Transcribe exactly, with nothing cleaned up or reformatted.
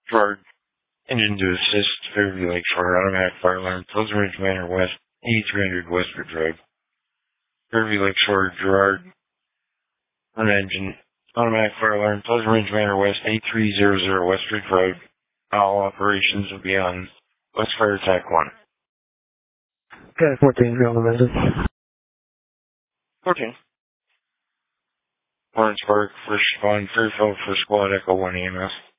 Gerard, engine to assist, Fairview Lakeshore, automatic fire alarm, Pleasant Ridge Manor West, eighty-three hundred Westridge Road. Fairview Lakeshore, Gerard, on engine, automatic fire alarm, Pleasant Ridge Manor West, eighty-three hundred Westridge Road. All operations will be on West Fire Attack one. Okay, fourteen, you're on the message. fourteen. Lawrence Park, first respond, Fairfield for Squad Echo one E M S.